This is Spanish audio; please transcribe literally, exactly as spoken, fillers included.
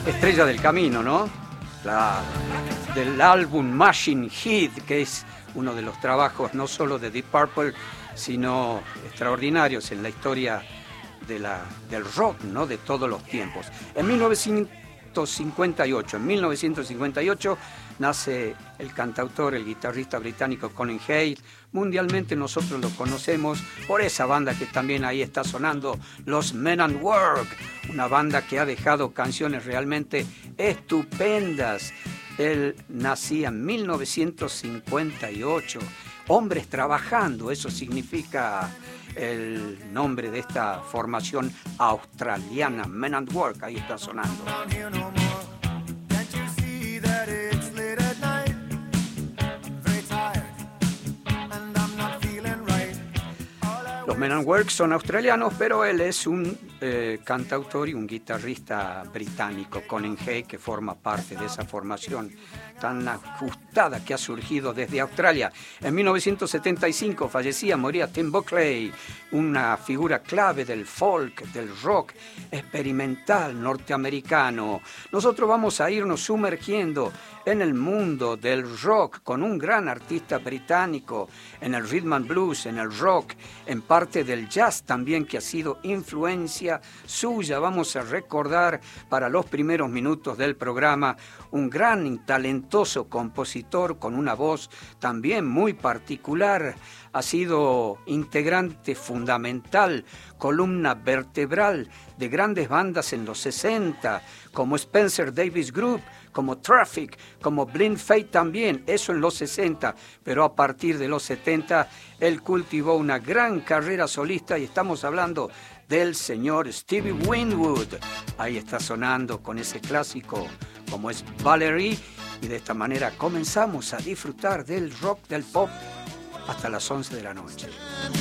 Estrella del Camino, ¿no? La, del álbum Machine Head, que es uno de los trabajos no solo de Deep Purple, sino extraordinarios en la historia de la, del rock, ¿no? De todos los tiempos. En mil novecientos cincuenta y ocho, en mil novecientos cincuenta y ocho nace el cantautor, el guitarrista británico Colin Hay. Mundialmente nosotros lo conocemos por esa banda que también ahí está sonando, los Men at Work, una banda que ha dejado canciones realmente estupendas. Él nacía en mil novecientos cincuenta y ocho, Hombres Trabajando, eso significa el nombre de esta formación australiana, Men at Work, ahí está sonando. Los Men at Work son australianos, pero él es un eh, cantautor y un guitarrista británico, Colin Hay, que forma parte de esa formación tan ajustada que ha surgido desde Australia. En mil novecientos setenta y cinco fallecía, moría Tim Buckley, una figura clave del folk, del rock experimental norteamericano. Nosotros vamos a irnos sumergiendo en el mundo del rock con un gran artista británico, en el rhythm and blues, en el rock, en parte del jazz también, que ha sido influencia suya. Vamos a recordar para los primeros minutos del programa un gran y talentoso compositor con una voz también muy particular. Ha sido integrante fundamental, columna vertebral de grandes bandas en los sesenta, como Spencer Davis Group, como Traffic, como Blind Faith también, eso en los sesenta, pero a partir de los setenta él cultivó una gran carrera solista y estamos hablando del señor Stevie Winwood. Ahí está sonando con ese clásico como es Valerie, y de esta manera comenzamos a disfrutar del rock, del pop, hasta las once de la noche.